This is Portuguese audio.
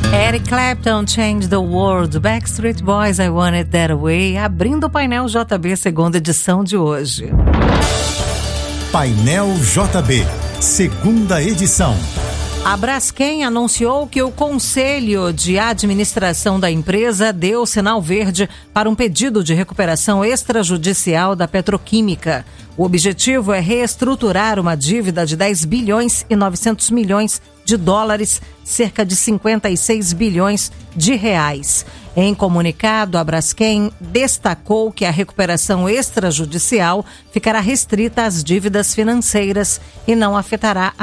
Eric Clapton, Change the World, Backstreet Boys, I Want It That Way, abrindo o Painel JB, segunda edição de hoje. Painel JB, segunda edição. A Braskem anunciou que o Conselho de Administração da empresa deu sinal verde para um pedido de recuperação extrajudicial da petroquímica. O objetivo é reestruturar uma dívida de 10 bilhões e 900 milhões de dólares, cerca de 56 bilhões de reais. Em comunicado, a Braskem destacou que a recuperação extrajudicial ficará restrita às dívidas financeiras e não afetará